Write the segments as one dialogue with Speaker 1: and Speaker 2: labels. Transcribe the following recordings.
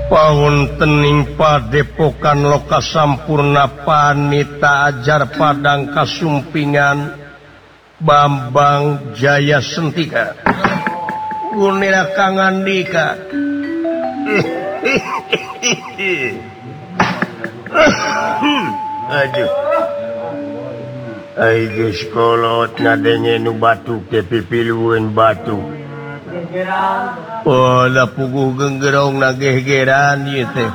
Speaker 1: Pauntening Padepokan Lokasampurna Panita Ajar Padang Kasumpingan Bambang Jaya Sentika Gunira Kang Andika. Aduh. Ayo sekolot ngadenge nu batu ke pipilueun batu. Oh, da puguh genggerong na gegeran ieu teh.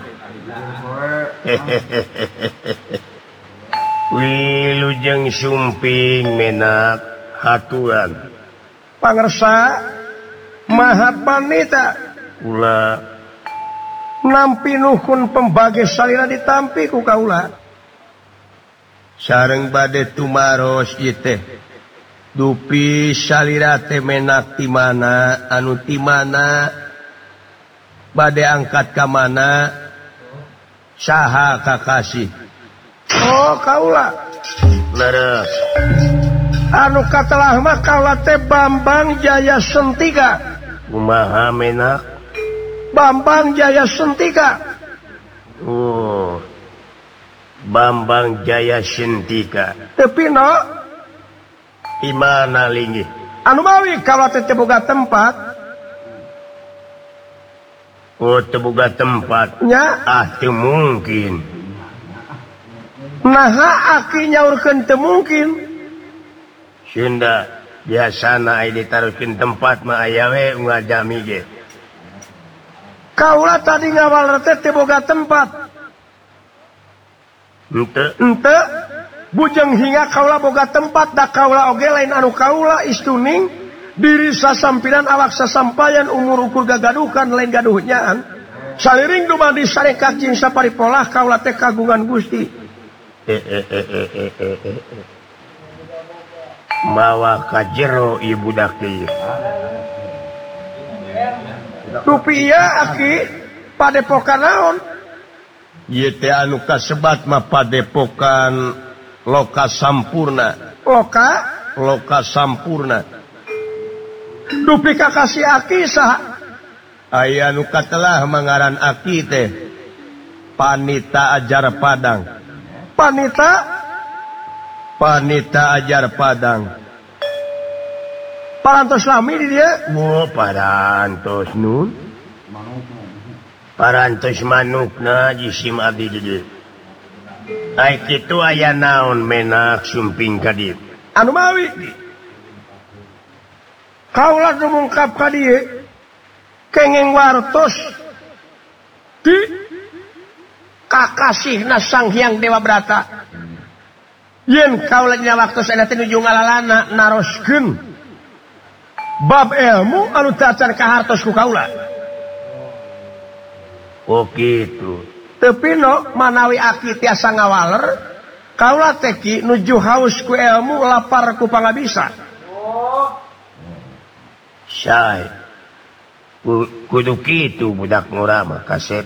Speaker 1: Wilujeng sumping menak haturan. Pangersa Mahapanita ulah nampi nuhun pembage salira ditampi ku kaula. Sareng bade tumaros ieu teh. Dupi salira teh menak ti mana anu ti mana bade angkat ka mana saha kakasih. Oh kaula leres anu katelah mah kaula teh Bambang Jaya Sentika. Kumaha menak Bambang Jaya Sentika. Oh Bambang Jaya Sentika tapi no dimana linggih anu mawi kalau teh boga tempat. Oh teu boga tempat nya teu mungkin. Naha aki nyaurkeun teu mungkin. Sunda biasana aya ditaruhkeun tempat mah aya we ngajami ge. Kaula tadi ngawal teh teu boga tempat. Henteu bujang hingga kaula boga tempat da kaula oge lain anu kaula istuning diri sasampiran awak sasampayan umur ukur gagaduhkan lain gaduhnyaan saliring dumadi sare kacing saparipolah kaula teh kagungan Gusti. Mawa ka jero ieu budak teh. Rupiah aki padepokan naon? Ieu teh anu kasebat mah padepokan Lokasampurna. Lokasampurna. Dupi kakasih aki saha? Aya anu katelah mangaran aki teh Panita Ajar Padang. Panita Ajar Padang. Parantos lami di dia? Oh, parantos nun. Parantos manukna jisim abdi di dia. Ai kitu aya naon menak sumping ka dieu. Anu mawi. Kaula dumungkap ka dieu kenging wartos di kakasihna Sang Hyang Dewa Brata. Yen kaula dina waktu sada teh nuju ngalalana naroskeun bab ilmu anu teu acan kahartos ku kaula. Oh kitu. Tapi no manawi aki tiasa ngawaler kaula teh ki nuju haus ku ilmu lapar ku pangabisa. Syai kudu kitu budak ngurama kasep.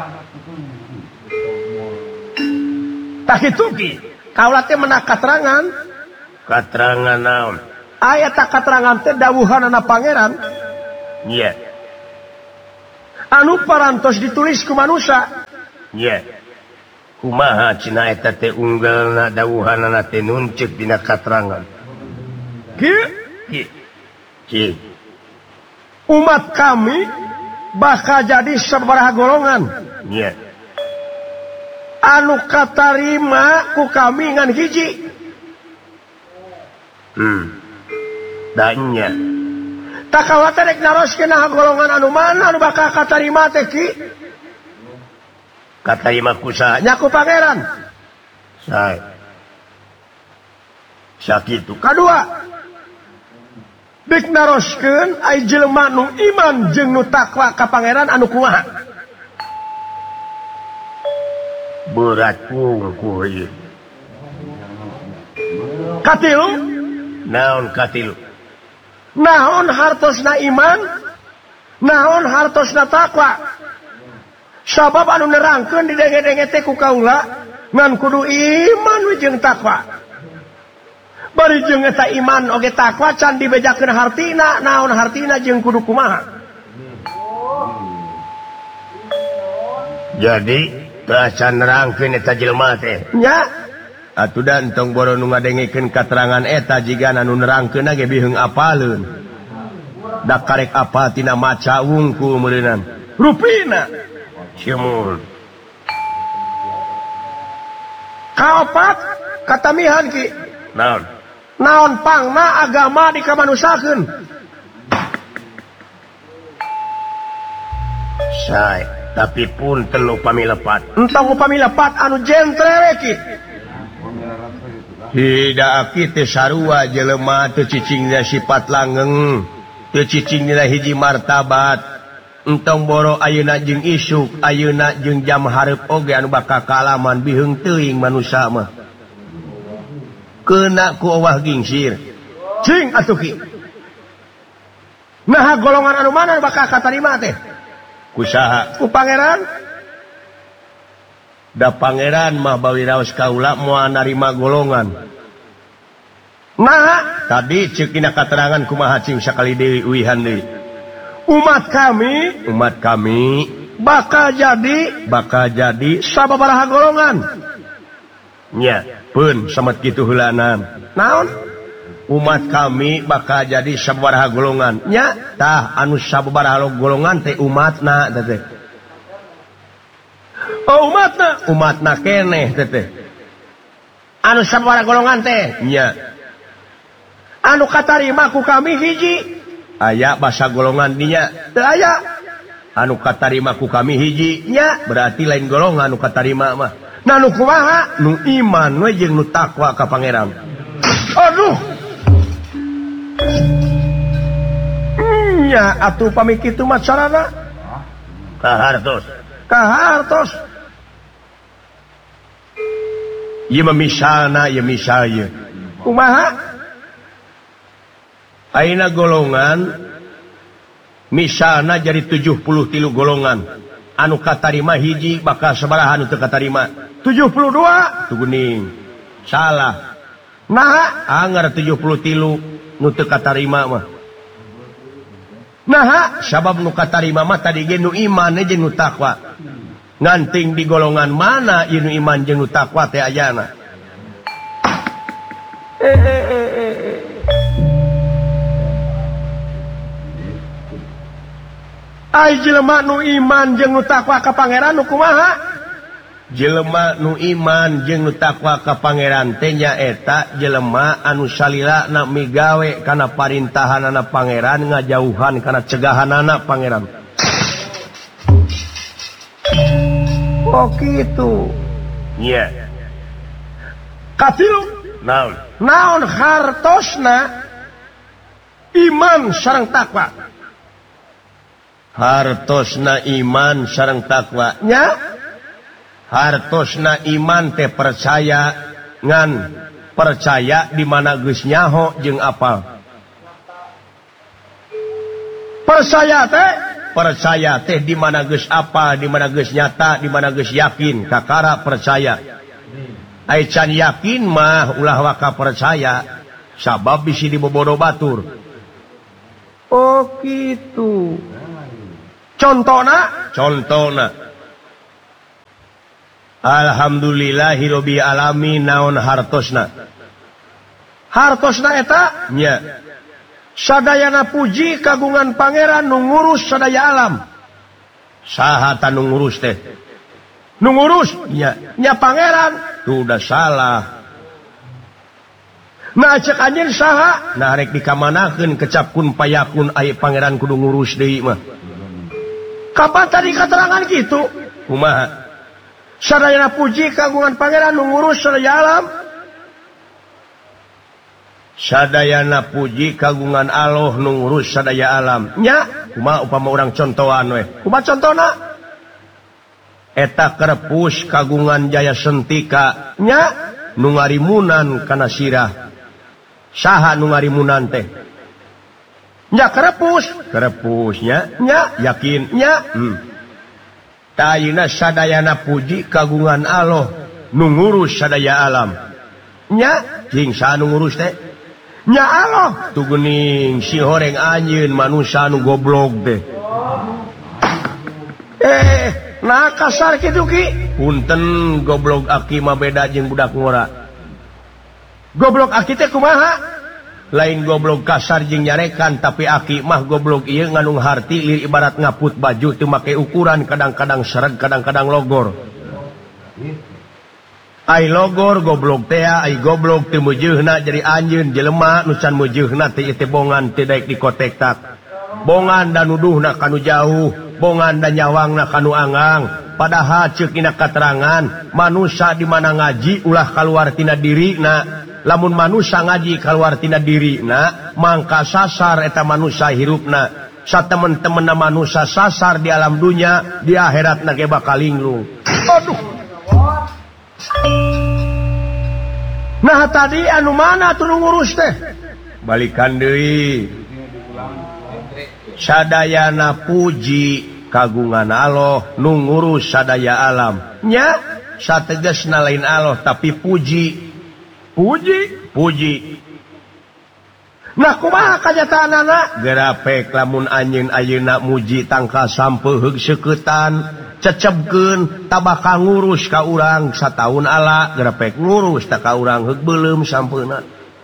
Speaker 1: Tak kitu ki kaula teh menak katerangan. Katerangan naon? Aya tak katerangan teh dawuhanna pangeran. Iya. Anu parantos ditulis ku manusia. Ya, kumaha cina eta teh unggalna dawuhanna teh nunceuk dina katerangan. Ki. Umat kami bakal jadi sabaraha golongan. Ya. Anu katarima ku kami ngan hiji. Danya. Tak kawa teh rek naroskeun golongan anu mana anu bakal katarima teh ki? Katarima kusaha nya ku pangeran. Sae. Sakitu. Kadua. Bik naroskeun ai jelema nu iman jeung nu takwa ka pangeran anu kumaha? Berat pungku ieu. Katilu? Naon katilu? Naon hartosna iman? Naon hartosna takwa? Sabab anu nerangkeun di denge-denge teh ku kaula ngan kudu iman we jeung takwa. Bari jeung eta iman oge takwa can dibejakeun hartina, naon hartina jeung kudu kumaha. jadi nerangkeun eta jelema teh nya atuh dan tong boro nu ngadengikeun katerangan eta jiga anu nerangkeun ge biheung apaleun da karek apa tina maca wungkul meureunan rupina syumul kaopat katamihan ki naon pangna agama dikamanusakeun say tapi pun telu pamilepat entong pamilepat anu jentrere ki tidak kitu sarua jelema teu cicingna sifat langgeng teu cicingna hiji martabat entong boro ayeuna jeung isuk ayeuna jeung jam hareup oge anu bakal kaalaman biheung teuing manusia mah keuna ku Allah gingsir cing atuh ki nah golongan anu mana bakal katarima teh kusaha ku pangeran da pangeran mah bawiraos kaula moal narima golongan nah tadi ceuk dina katerangan kumaha cing sakali deui uihan deui umat kami bakal jadi sababaraha golongan nya pun samet kitu heulanan naon umat kami bakal jadi sababaraha golongan nya tah anu sababaraha golongan teh umatna teh oh umatna keneh teh anu sababaraha golongan teh nya anu katarima ku kami hiji aya basa golongan dinya teu aya anu katarima ku kami hiji nya berarti lain golongan anu katarima mah nah nu kumaha nu iman we jeung nu takwa ka pangeran aduh nya atuh pami kitu mah carana kahartos ieu mah misalna ieu misal ieu kumaha ayeuna golongan misalna jadi 73 golongan anu katarima hiji bakal sabaraha anu teu katarima 72 tuh geuning salah nah anggar 73 nu teu katarima mah nah sabab nu katarima mah tadi ge nu iman jeung nu takwa nganting di golongan mana ieu nu iman jeung nu takwa teh ayana ai jelema nu iman jeung nu takwa ka pangeran nu kumaha jelema nu iman jeung nu takwa ka pangeran teh nya eta jelema anu salilana migawe kana parintahanana pangeran ngajauhan kana cegahanana pangeran oh kitu nya katilu naon hartosna iman sareng takwa hartosna iman sareng takwa nya hartosna iman teh percaya ngan percaya di mana geus nyaho jeung apal percaya teh di mana geus apal di mana geus nyata di mana geus yakin kakara percaya ai can yakin mah ulah waka percaya sabab bisi dibobodo batur oh kitu Contohna alhamdulillahirabbil alamin naon hartosna eta nya sadayana puji kagungan pangeran nu ngurus sadaya alam saha ta nu ngurus teh nu ngurus nya pangeran tuh udah salah nah cek anjeun saha nah rek dikamanakeun kecapkun payakun aya pangeran kudu ngurus deui mah kapan tadi keterangan gitu kumaha sadayana puji kagungan pangeran nu ngurus sadaya alam sadayana puji kagungan Allah nu ngurus sadaya alam nya kumaha upama urang contohan we kumaha contona eta kerepus kagungan jaya sentika nya nu ngarimunan kana sirah saha nu ngarimunan teh nya kerepusnya nya yakinnya tayina sadayana puji kagungan Allah nu ngurus sadaya alam nya jeung sa nu ngurus teh nya Allah tu geuning si horeng anjeun manusia nu goblok teh nah kasar kitu Ki. Punten goblok aki mah beda jeung budak ngora. Goblok aki teh kumaha? Lain goblok kasar jeung nyarekan, tapi aki mah goblok ieu ngandung harti lir ibarat ngaput baju teu make ukuran, kadang-kadang sereg, kadang-kadang logor. Ai logor goblok teh ai goblok teu meujeunna jadi anjeun jelema nu can meujeunna teh ieu bongan teu daek dikotek-tak. Bongan dan nuduhna kanu jauh, bongan dan nyawangna kanu anggang. Padahal ceuk dina katerangan manusia di mana ngaji ulah kaluar tina dirina. Lamun manusia ngaji kaluar tina dirina, mangka sasar eta manusia hirupna. Satemen-temenna manusia sasar di alam dunia, di akhirat ge bakal linglung. Aduh. Nah tadi anu mana tuh ngurus teh? Balikan deui. Sadayana puji kagungan Allah nu ngurus sadaya alam. Nya sategasna lain Allah tapi puji. Nah kumaha kanyataanana? Gerapek lamun anjeun ayeuna muji tangka sampeuheug seuketan, cecebkeun tabaka ngurus ka urang sataun ala, gerapek ngurus ta ka urang heug beuleum sampeuna.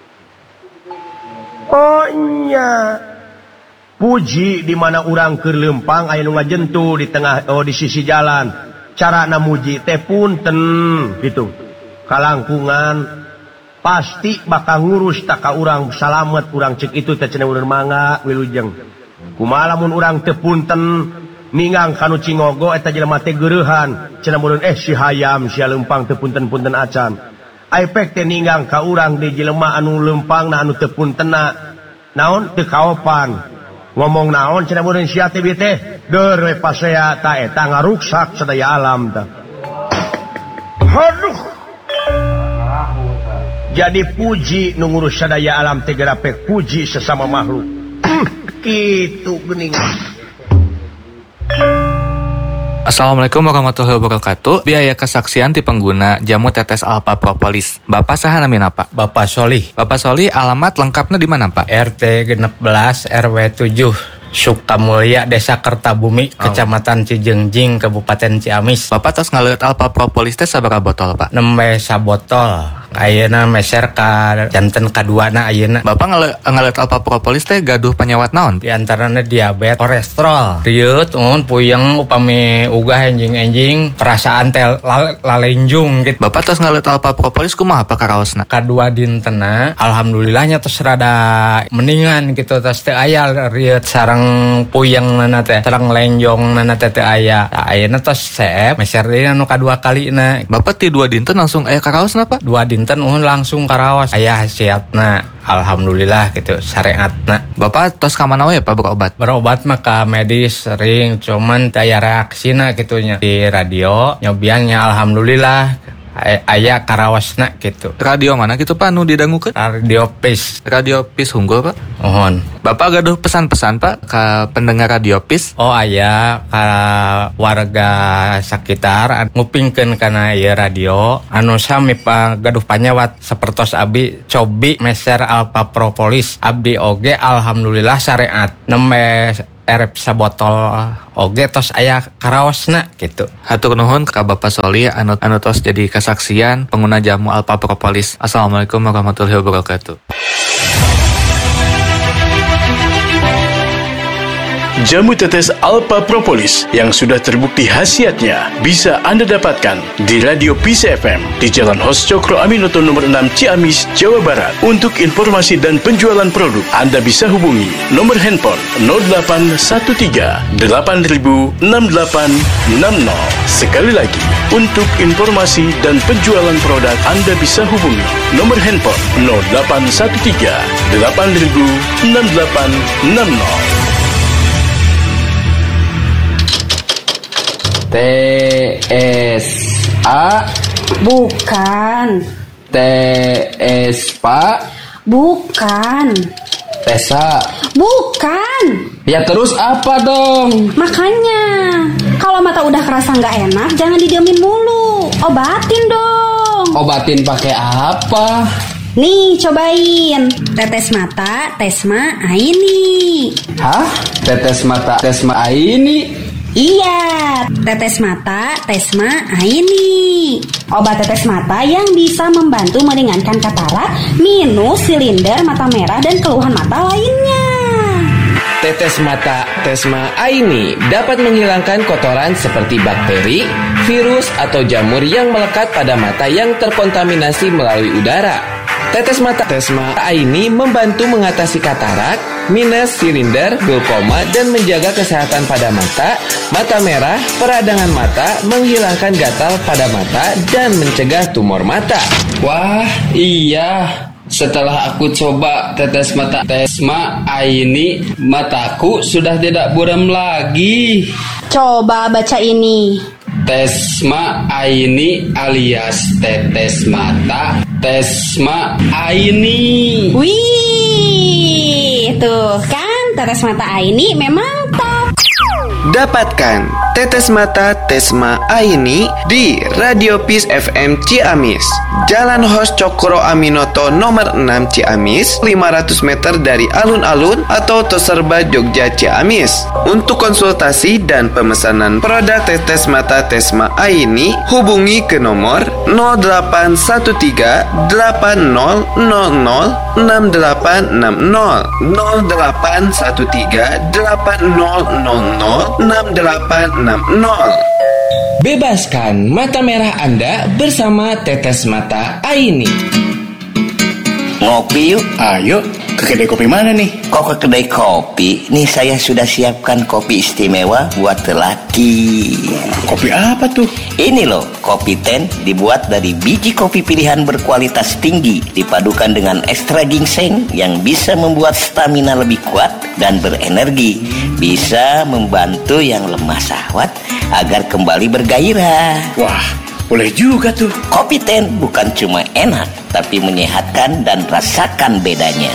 Speaker 1: Oh nya. Puji di mana urang keur leumpang aya nu ngajentu di tengah di sisi jalan. Carana muji teh punten gitu. Kalangkungan pasti bakal ngurus tak ka urang salamet urang ceuk itu teh cenah urang mangga wilujeng. Kumaha lamun urang teu punten ningang kanu cingogo eta jelema teh geureuhan cenah urang si hayam sia leumpang teu punten-punten acan. Aipek teh ningang ka urang di jelema anu leumpangna anu teu puntenna naon teu kaopan. Ngomong naon cenah meureun sia teh bieu teh deur we pasea ta eta ngaruksak sadaya alam teh. Aduh. Jadi puji nu ngurus sadaya alam teh gerapek puji sesama makhluk. Kitu geuning.
Speaker 2: Assalamualaikum warahmatullahi wabarakatuh. Biaya kesaksian ti pengguna jamu tetes alpha propolis. Bapak saha namina Pak?
Speaker 3: Bapak Solih.
Speaker 2: Bapak Solih, alamat lengkapnya di mana Pak?
Speaker 3: RT 16 RW 7 Sukamulya, Desa Kertabumi, Kecamatan Cijengjing, Kabupaten Ciamis.
Speaker 2: Bapak tos ngaleut alpha propolis teh sabaraha botol Pak?
Speaker 3: Nembe sabotol. Ayeuna meser ka janten kaduana ayeuna.
Speaker 2: Bapak ngaleut alpha propolis teh gaduh penyewat naon?
Speaker 3: Di antarana diabetes, kolesterol, riut, puyeng upami ugah enjing-enjing, perasaan teh lalenjung gitu.
Speaker 2: Bapak tos ngaleut alpha propolis kumaha Pak karaosna?
Speaker 3: Kadua dintena alhamdulillahnya tos rada mendingan gitu, tos teu aya riut sareng puyeng nana teh, sareng lenjong nana teh teu aya. Ayeuna tos seep meser deui anu kadua kalina.
Speaker 2: Bapak ti dua dinten langsung aya karaosna Pak?
Speaker 3: Dua dinten langsung karaos aya hasiatna alhamdulillah gitu syariatna.
Speaker 2: Bapak tos ka mana we Pak berobat mah ka medis sering cuman daya reaksina gitunya di radio nyobiannya alhamdulillah aya karawasna gitu. Radio mana gitu Pak nu didangukeun?
Speaker 3: Radio PIS unggul Pak.
Speaker 2: Mohon. Bapak gaduh pesan-pesan Pak ka pendengar Radio PIS?
Speaker 3: Oh aya ka warga sekitar ngupingkeun kana ieu radio anu sami gaduh panyawat sapertos abdi cobi meser alpha propolis abdi oge alhamdulillah syariat nembe erep sabotol oge tos aya karaosna gitu.
Speaker 2: Hatur nuhun ka Bapak Solih anu tos jadi kesaksian pengguna jamu alpha propolis. Assalamualaikum warahmatullahi wabarakatuh.
Speaker 4: Jamu tetes alpha propolis yang sudah terbukti khasiatnya bisa Anda dapatkan di Radio PIS FM di Jalan Hos Cokro Aminoto nomor 6 Ciamis, Jawa Barat. Untuk informasi dan penjualan produk Anda bisa hubungi nomor handphone 0813 8000 6860. Sekali lagi, untuk informasi dan penjualan produk Anda bisa hubungi nomor handphone 0813 8000 6860.
Speaker 5: TSA
Speaker 6: Bukan.
Speaker 5: TSPA
Speaker 6: Bukan.
Speaker 5: Tesa
Speaker 6: Bukan.
Speaker 5: Ya terus apa dong?
Speaker 6: Makanya kalau mata udah kerasa nggak enak jangan didiemin mulu, obatin dong.
Speaker 5: Obatin pakai apa?
Speaker 6: Nih cobain tetes mata Tesma Aini.
Speaker 5: Hah? Tetes mata Tesma Aini?
Speaker 6: Iya, tetes mata Tesma Aini. Obat tetes mata yang bisa membantu meringankan katarak, minus, silinder, mata merah, dan keluhan mata lainnya.
Speaker 5: Tetes mata Tesma Aini dapat menghilangkan kotoran seperti bakteri, virus, atau jamur yang melekat pada mata yang terkontaminasi melalui udara. Tetes mata Tesma Aini membantu mengatasi katarak, minus, silinder, glaukoma, dan menjaga kesehatan pada mata, mata merah, peradangan mata, menghilangkan gatal pada mata, dan mencegah tumor mata.
Speaker 7: Wah, iya. Setelah aku coba tetes mata Tesma Aini, mataku sudah tidak buram lagi.
Speaker 6: Coba baca ini.
Speaker 7: Tesma Aini alias tetes mata Tesma Aini.
Speaker 6: Wih, tuh kan tetes mata Aini memang top.
Speaker 8: Dapatkan tetes mata Tesma Aini di Radio Peace FM Ciamis, Jalan Hos Cokro Aminoto nomor 6 Ciamis, 500 meter dari alun-alun atau Toserba Jogja Ciamis. Untuk konsultasi dan pemesanan produk tetes mata Tesma Aini, hubungi ke nomor 0813 8000 6860 0813 8000 6860.
Speaker 5: Bebaskan mata merah Anda bersama tetes mata Aini.
Speaker 9: Ngopi yuk.
Speaker 4: Ayo, ke kedai kopi mana nih?
Speaker 9: Kok ke kedai kopi? Nih saya sudah siapkan kopi istimewa buat lelaki.
Speaker 4: Kopi apa tuh?
Speaker 9: Ini loh, kopi ten dibuat dari biji kopi pilihan berkualitas tinggi, dipadukan dengan ekstra ginseng yang bisa membuat stamina lebih kuat dan berenergi. Bisa membantu yang lemah syahwat agar kembali bergairah.
Speaker 4: Wah, boleh juga tuh.
Speaker 9: Kopi ten bukan cuma enak, tapi menyehatkan dan rasakan bedanya.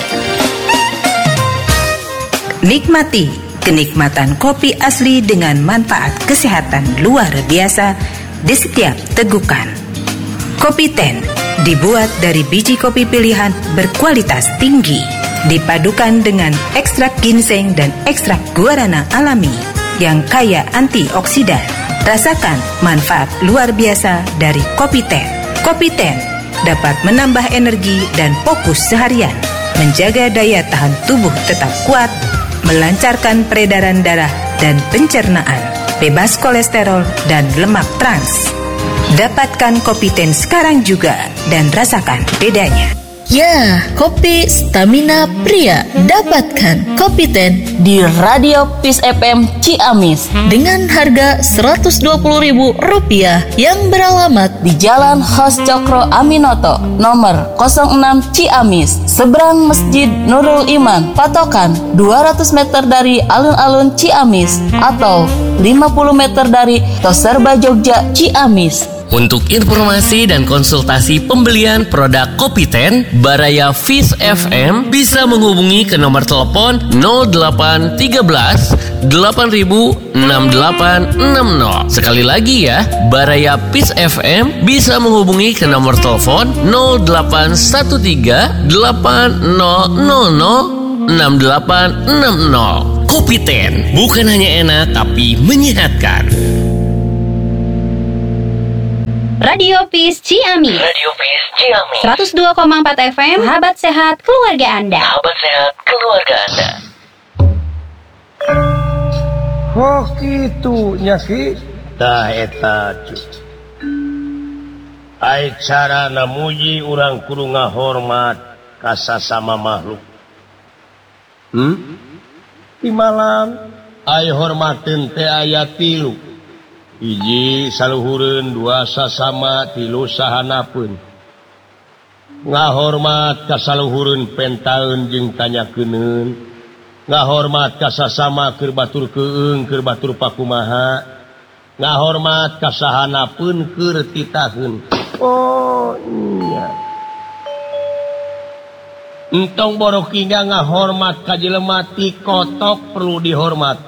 Speaker 10: Nikmati kenikmatan kopi asli dengan manfaat kesehatan luar biasa di setiap tegukan. Kopi ten dibuat dari biji kopi pilihan berkualitas tinggi, dipadukan dengan ekstrak ginseng dan ekstrak guarana alami yang kaya antioksidan. Rasakan manfaat luar biasa dari kopi ten. Kopi ten dapat menambah energi dan fokus seharian, menjaga daya tahan tubuh tetap kuat, melancarkan peredaran darah dan pencernaan, bebas kolesterol dan lemak trans. Dapatkan kopi ten sekarang juga dan rasakan bedanya.
Speaker 11: Ya, kopi stamina pria. Dapatkan kopi ten
Speaker 12: di Radio Peace FM Ciamis
Speaker 11: dengan harga Rp120.000 yang beralamat
Speaker 12: di Jalan Hos Cokro Aminoto nomor 06 Ciamis, seberang Masjid Nurul Iman, patokan 200 meter dari alun-alun Ciamis atau 50 meter dari Toserba Jogja Ciamis.
Speaker 13: Untuk informasi dan konsultasi pembelian produk Kopi Ten Baraya Peace FM bisa menghubungi ke nomor telepon 0813 8000 6860. Sekali lagi ya, Baraya Peace FM bisa menghubungi ke nomor telepon 0813 8000 6860. Kopi Ten bukan hanya enak tapi menyehatkan.
Speaker 6: Radio Peace Ciamis.
Speaker 13: Radio Peace Ciamis.
Speaker 6: 102,4 FM. Sahabat sehat keluarga Anda.
Speaker 13: Sahabat sehat keluarga Anda.
Speaker 1: Oh gitu nyaki. Dah eta cu. Ai cara namuji urang kudu ngahormat ka sasama makhluk. Di malam ai hormateun teh aya 3. Hiji saluhureun, 2 sasama, 3 sahanapeun. Ngahormat ka saluhureun pentaeun jeung tanyakeuneun. Ngahormat ka sasama keur batur keung, keur batur pakumaha. Ngahormat ka sahanapeun keur titaheun. Oh iya. Entong borokinga ngahormat ka jelema ti kotok perlu dihormat.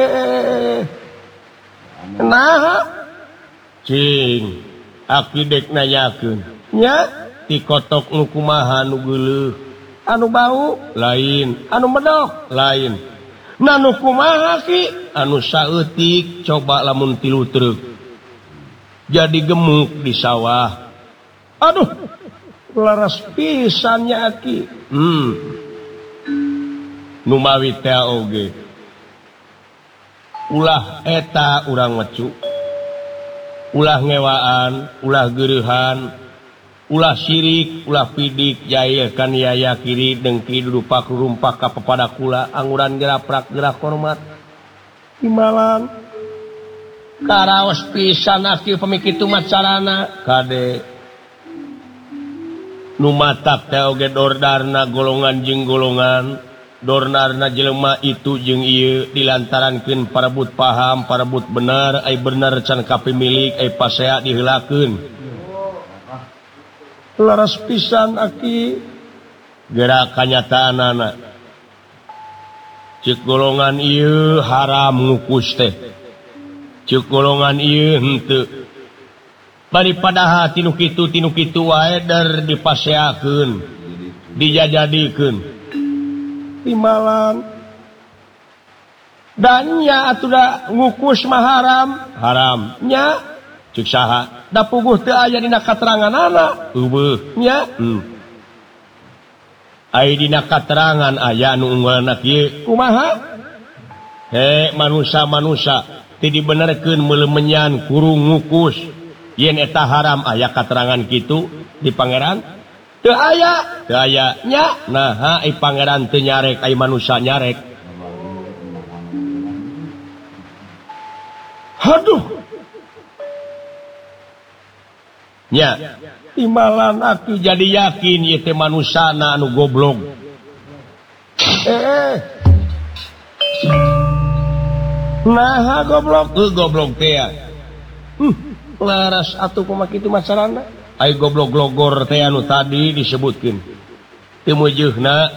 Speaker 1: Nah, cing, akidek nanyakeun. Nya, ti kotok nu kumaha nu geuleuh. Anu bau lain, anu medok lain. Nanu kumaha ki anu saeutik coba lamun 3 truk jadi gemuk di sawah. Aduh laras pisan nya ki. Nu mawi teh oge ulah eta urang mecu, ulah ngewaan, ulah gereuhan, ulah syirik, ulah pidik, jaya kan yaya kiri dengki dudupak rumpak ka pepada kula anguran geraprak gerak hormat imalan karaos pisan aki pemikitu macarana kade nu matak teh oge dordarna golongan jeung golongan. Dornarna jelema itu jeung ieu dilantarankeun parebut paham, parebut bener, ai bener can kapimilik, ai pasea diheulakeun. Laras pisan aki gerak kanyataanana. Ceuk golongan ieu haram ngukus teh. Ceuk golongan ieu henteu. Bari padaha tinu kitu wae der dipaseakeun, dijajadikeun. Timalan dan nya atuh ngukus mah haram nya ceuk saha da puguh teu aya dina kateranganana eueuh nya aya dina katerangan aya anu unggulna kieu kumaha manusia teu dibenerkeun meulemenyan kurung ngukus yen eta haram aya katerangan kitu di pangeran. Teu aya nya naha ai pangeran teu nyarek ai manusia nyarek. Haduh nya timalan aku jadi yakin ieu teh manusana anu goblok. Naha goblok goblok teh laras atuh kumaha kitu masalahna. Ai goblok logor teh anu tadi disebutkeun teu meujeuna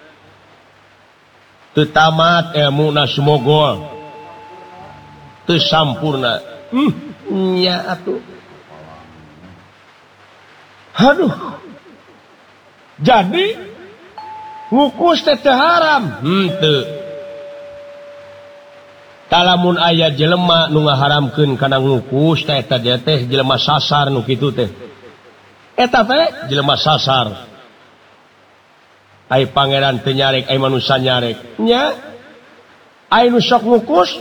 Speaker 1: teu tamat ilmuna sumogol teu sampurna nya atuh. Aduh jadi ngukus teh teu haram henteu. Talamun aya jelema nu ngaharamkeun kana ngukus teh eta teh jelema sasar nu kitu teh. Eta teh jelema sasar. Ai pangeran teu nyarek, ai manusia nyarek. Nya ai nu sok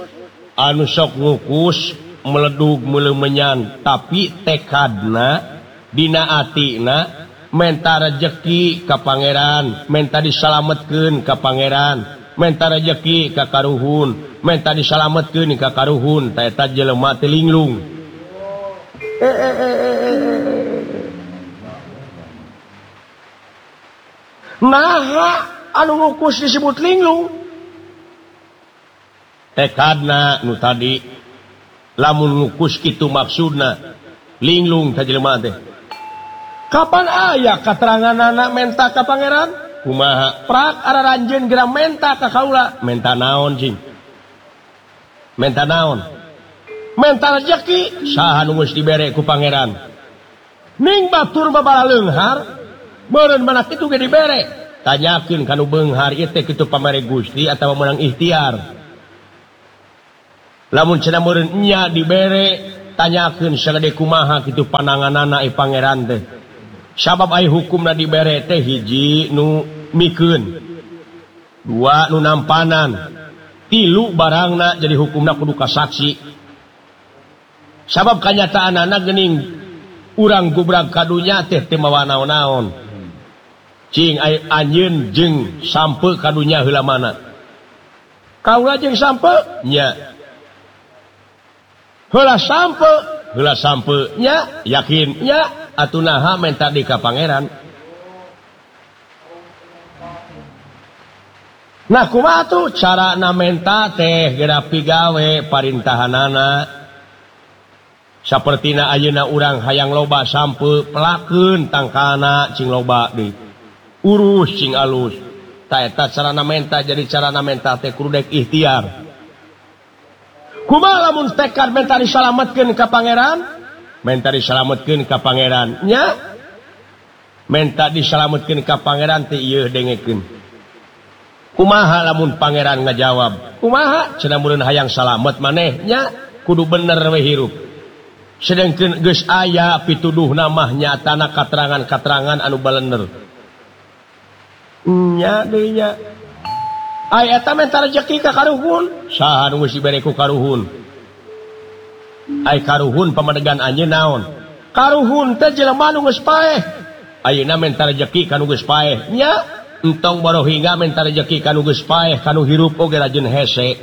Speaker 1: ngukus meledug meulemenyan tapi tekadna dina atina menta rejeki ka pangeran, menta disalametkeun ka pangeran, menta rejeki ka karuhun, menta disalametkeun ka karuhun, eta jelema teh linglung. Naha anu ngukus disebut linglung tekadna nu tadi lamun ngukus kitu maksudna linglung ka jelema teh. Kapan aya kateranganana menta ka pangeran kumaha prak araranjeun geura menta ka kaula menta naon cing menta naon menta rezeki saha nu geus dibere ku pangeran ning batur babala leunghar meureun mana kitu ge dibere tanyakeun kanu beunghar ieu teh kitu pamere Gusti atawa meunang ikhtiar. Lamun cenah meureun nya dibere tanyakeun sagede kumaha kitu pananganana ai pangeran teh. Sabab ai hukumna dibere teh hiji nu mikeun, dua nu nampanan, tilu barangna jadi hukumna kudu kasaksi. Sabab kanyataanana geuning urang gubrag kadunya teh teu mawa naon-naon. Cing ai anjeun jeung sampe kadunya heula mana? Kaula jeung sampe nya. Heula sampe nya yakin nya atuh naha menta di ka pangeran. Nah kumaha tuh carana menta teh geura pigawe parintahanana. Sapertina ayeuna urang hayang loba sampe pelakeun tangkana cing loba deui. Urus cing alus. Ta eta carana menta jadi carana menta teh kudu dek ikhtiar. Kumaha lamun tekad menta disalametkeun ka pangeran? Menta disalametkeun ka pangeran nya. Menta disalametkeun ka pangeran teh ieu dengekeun. Kumaha lamun pangeran ngajawab? Kumaha cenah meureun hayang salamet manehnya kudu bener we hirup. Sedengkeun geus aya pituduhna mah nyatana katerangan-katerangan anu balener. Nya deui nya. Ai eta menta rezeki ka karuhun. Saha nu geus dibere ku karuhun? Ai karuhun pamadegan anjeun naon? Karuhun teh jelema nu geus paeh. Ayeuna menta rezeki ka nu geus paeh. Nya entong barohingga menta rezeki kanu geus paeh kanu hirup oge rajin hese.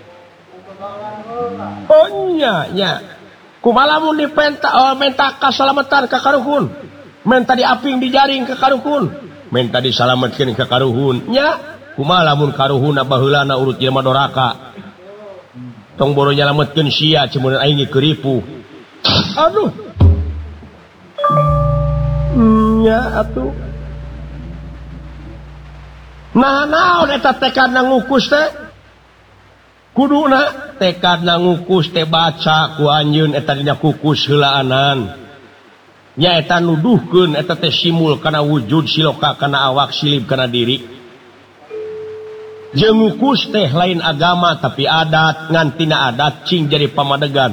Speaker 1: Oh nya kumaha lamun menta kasalametan ka karuhun, menta diaping dijaring ka karuhun, menta disalametkeun ka karuhun. Nya kumaha lamun karuhunna baheulana urut jelema doraka, tong boro nyalametkeun sia cemun aing keripu. Aduh nya atuh. Nah naon eta tekadna ngukus teh? Kuduna tekadna ngukus teh baca ku anjeun eta dina kukus heulaanan. Nya eta nuduhkeun eta teh simul kana wujud siloka kana awak silib kana diri. Jeung ngukus teh lain agama tapi adat, ngantina adat cing jadi pamadegan.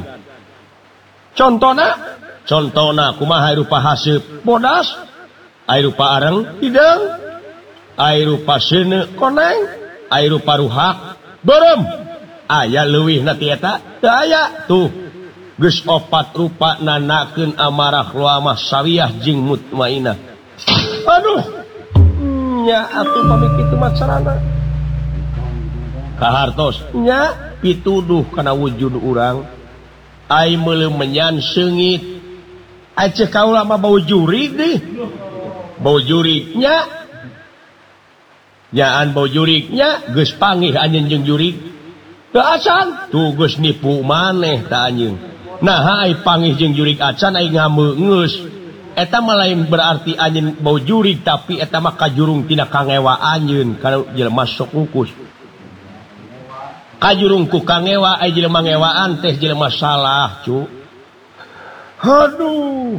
Speaker 1: Contona kumaha rupa haseup bodas, aya rupa areng hidang. Ai rupa seuneu koneng, ai rupa ruhak berem. Aya leuwih na ti eta? Teu aya. Tuh, geus 4 rupa nanakeun amarah luamah sawiyah jeung mutmainah. Aduh. Nya atuh pami kitu mah carana. Kahartos nya pituduh kana wujud urang. Ai meuleuh menyan seungit. Ai ceuk kaula mah bau jurig deui. Bau jurig nya nyaan bau jurignya geus panggih anjeun jeung jurig teu acan tuh geus nipu maneh ta anjeun. Nah ai panggih jeung jurig acan ai ngameungeus eta mah lain berarti anjeun bau jurig tapi eta mah kajurung tina kangewa anjeun kana jelema sok ngukus. Kajurung ku kangewa ai jelema ngewaan teh jelema salah cu. Aduh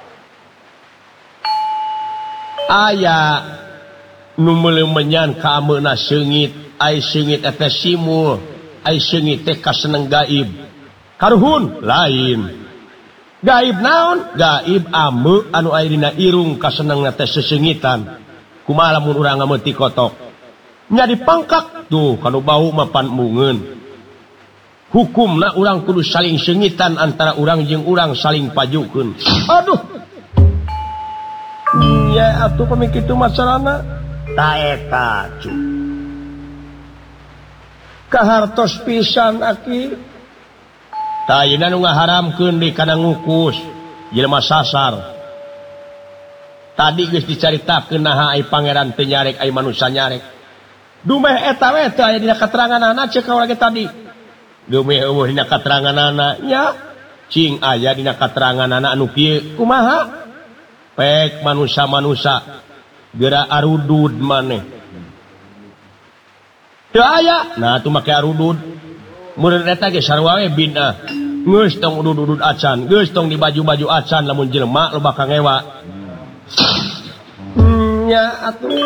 Speaker 1: aya nu meuleuh menyan ka ameuna seungit, ai seungit eta simul, ai seungit teh kaseneng gaib. Karuhun lain. Gaib naon? Gaib ame anu aya dina irung kasenengna teh seseungitan. Kumaha lamun urang ngameuti kotok? Nya dipangkak tuh kanu bau mapan mungeun. Hukumna urang kudu saling seungitan antara urang jeung urang saling pajukeun. Aduh. Ya atuh pami kitu masalahna. Ta eta cu kahartos pisan aki ta ayeuna nu ngaharamkeun di kana ngukus jelema sasar. Tadi geus dicaritakeun naha ai pangeran teu nyarek ai manusia nyarek. Dumeh eta we teu aya dina kateranganana ceuk kaula ge tadi. Dumeh eueuh dina kateranganana nya cing aya dina kateranganana anu kieu kumaha? Pek manusia-manusia geura arudud maneh. Teu aya. Nah atuh make arudud. Mun eta ge sarua we bid'ah. Geus tong udud-udud acan, geus tong di baju-baju acan lamun jelema loba kangewa. Nya atuh.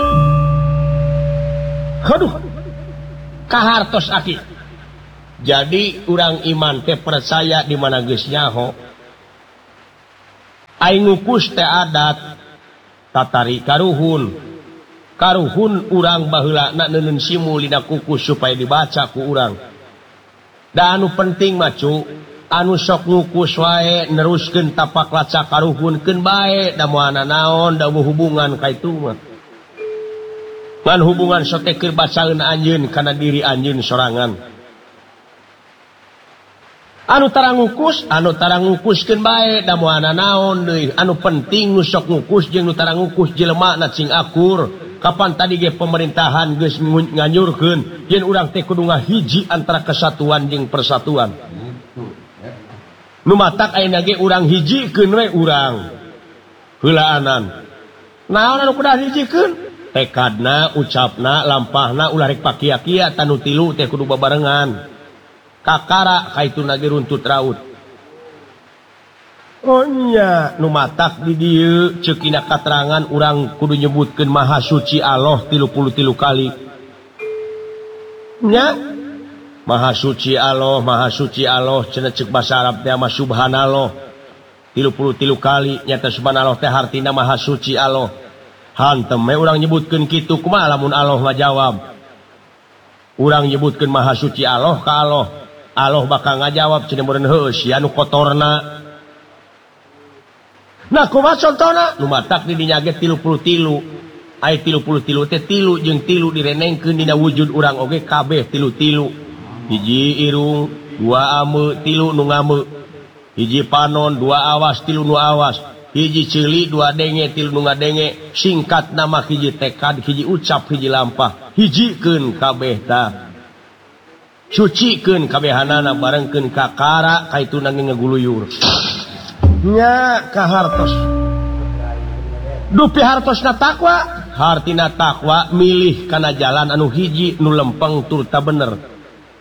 Speaker 1: Aduh. Kahartos aki. Jadi urang iman teh percaya di mana geus nyaho. Ai ngukus teh adat. Tatari karuhun urang baheula na neuneun simul dina kukus supaya dibaca ku urang. Da anu penting mah cu anu sok ngukus wae neruskeun tapak laca karuhunkeun bae da moal naon da hubungan ka itu mah. Ngan hubungan sok teh keur bacaeun anjeun kana diri anjeun sorangan. Anu tara ngukuskeun bae da moal naon deui. Anu penting nu sok ngukus jeung nu tara ngukus jelema na cing akur. Kapan tadi ge pemerintahan geus nganyurkeun yen urang teh kudu ngahiji antara kesatuan jeung persatuan. Nu matak ayeuna ge urang hijikeun we urang heulaanan. Naon anu kudu hijikeun? Tekadna, ucapna, lampahna ulah rek pakia-kia tanu tilu teh kudu babarengan. Kakara kaitu nage runtut raut. Oh nya nu matak di dieu ceuk dina katerangan urang kudu nyebutkeun maha suci Allah 33 kali. nya Maha suci Allah cenah ceuk basa Arab teh mah subhanallah 33 kali nyata subhanallah teh hartina maha suci Allah. Hantem we urang nyebutkeun kitu kumaha lamun Allah ngajawab. Urang nyebutkeun maha suci Allah ka Allah bakal ngajawab cenah meureun heueuh sia anu kotorna. Nah kumaha contona nu matak di dinya ge 33. Aya 33 teh 3 jeung 3 direnengkeun dina wujud urang oge kabeh 33. Hiji irung, 2 ame, 3 nu ngame. Hiji panon, 2 awas, 3 nu awas. Hiji ceuli, 2 denge, 3 nu ngadenge. Singkat nama hiji tekad, hiji ucap, hiji lampah. Hijikeun kabeh tah. Sucikeun kabehanana barengkeun ka kara kaitu nanging ngaguluyur. Nya ka hartos. Dupi hartosna takwa, hartina takwa milih kana jalan anu hiji nu lempeng tur ta bener.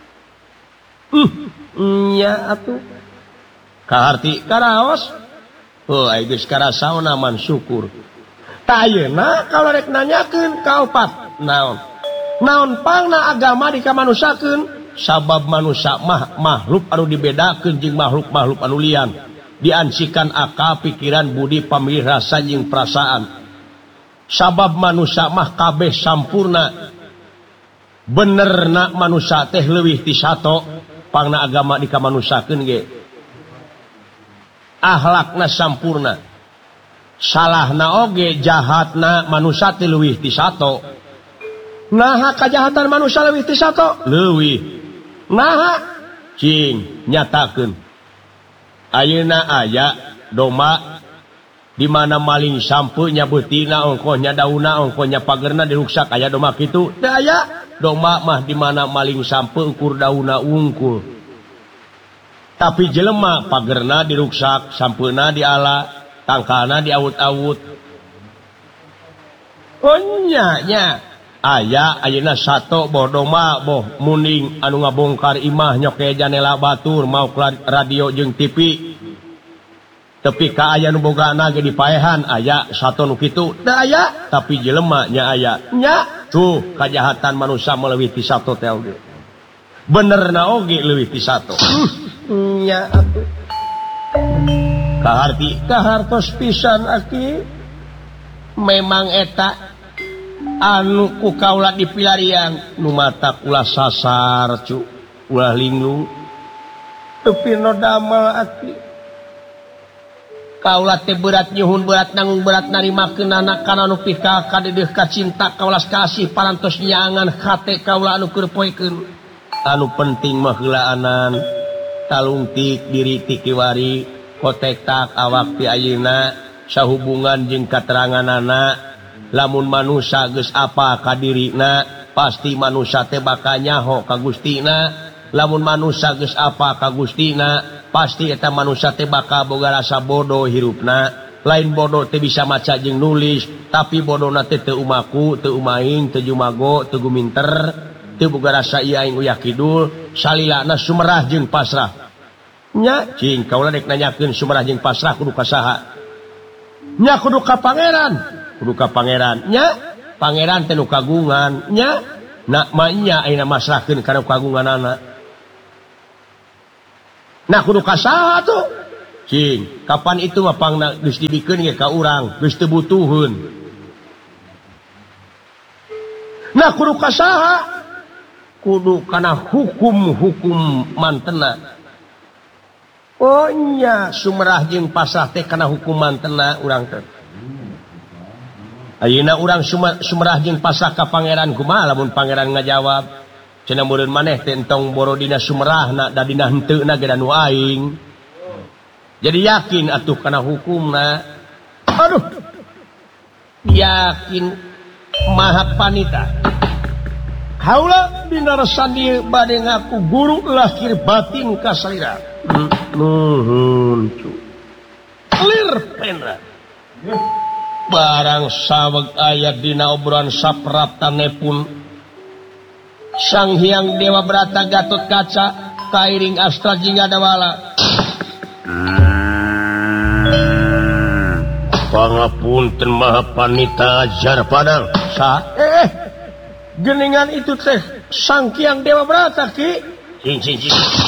Speaker 1: Nya atuh kaharti karaos aya geus karasaona man syukur. Ta ayeuna kalau rek nanyakeun kaopat naon pangna agama dikamanusakeun sabab manusia mah makhluk anu dibedakeun jeung makhluk-makhluk anu lian diansikan akal pikiran budi pamilih rasa jeung perasaan sabab manusia mah kabeh sampurna benerna manusia teh leuwih ti sato. Pangna agama dikamanusakeun ge akhlakna sampurna salahna oge jahatna manusia teh leuwih ti sato. Naha kajahatan manusia leuwih ti sato? Leuwih. Naha cing nyatakeun ayeuna aya domba di mana maling sampu nya beutina ongkohnya dauna ongkohnya pagerna diruksak aya domba kitu teu aya. Domba mah di mana maling sampe ukur dauna ungkul. Tapi jelema pagerna diruksak, sampeuna diala, tangkalna diawut-awut. Oh nya aya ayeuna sato boh domba boh muning anu ngabongkar imah nyoke janela batur mau radio jeung TV. Tapi ka aya nu bogana ge dipaehan aya sato nu kitu teu aya, tapi jelema nya aya. Nya tuh kajahatan manusia melewih ti sato teh oge. Benerna oge leuwih ti sato. Nya atuh. Kahartos pisan aki. Memang eta anu ku kaula dipilarian nu matak ulah sasar cu, ulah linglung. Tapi no damel aki. Kaula teh berat nyuhun berat nanggung berat narimakeun anak kana anu pika kadeuh ka cinta kaulas kasih parantos nyangan hate kaula anu keur poekeun anu penting mah heulaanan talungtik diri ti kiwari kotektak awak ti ayeuna sahubungan jeung kateranganana lamun manusia geus apa ka dirina pasti manusia teh bakal nyaho ka Gustina lamun manusia geus apa ka Gustina pasti eta manusia teh bakal boga rasa bodoh hirupna. Lain bodoh teh bisa maca jeung nulis, tapi bodohna teh teu umaku, teu umaing, teu jumago, teu guminter, teu boga rasa ieu aing uyah kidul, salilana sumerah jeung pasrah. Nya cing kaula rek nanyakeun sumerah jeung pasrah kudu ka saha? Nya kudu ka pangeran. Nya pangeran teh nu kagungan, nya na mah nya ayeuna masrahkeun kana kagunganana. Nah kudu kasaha tuh cing kapan itu mah pangna geus dibikeun ge ka urang geus teu butuheun. Nah kudu kasaha kudu kana hukum mantena. Oh nya sumerah jeung pasrah teh kana hukum mantena urang teh. Ayeuna urang sumerah jeung pasrah ka pangeran kumaha lamun pangeran ngajawab cenah meureun maneh teh entong boro dina sumerahna da dina henteuna ge nu aing. Jadi yakin atuh kana hukumna. Aduh. Yakin maha panita. Haula dina resandi bade ngaku guru lahir batin ka salira. Nuhun cu. Clear pena. Barang saweg aya dina obrolan sapratanepun Sang Hyang Dewa Brata Gatot Kaca Kairing Astra Jingga Dawala. Pangapunten Maha Panita ajar padang. Geningan itu teh Sangkyang Dewa Brata Ki. Cing.